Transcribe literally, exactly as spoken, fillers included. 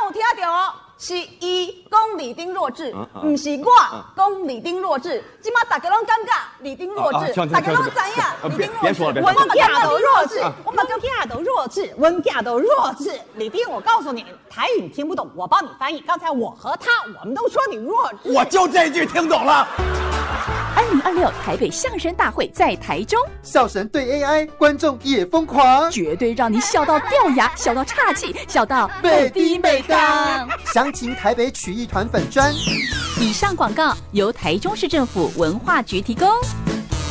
有听到哦？是伊讲李丁弱智，不是我讲李丁弱智。今麦大家拢感觉李丁弱智，大家拢知影李丁弱智。 我们家都弱智，我们家都弱智，我们家都弱智。李丁，我告诉你，台语你听不懂，我帮你翻译。刚才我和他，我们都说你弱智。 我就这句听懂了。 二零二六台北相声大会在台中， 笑神对 A I， 观众也疯狂， 绝对让你笑到掉牙，笑到岔气，笑到美低美当。 详情台北曲艺团粉专。 以上广告由台中市政府文化局提供。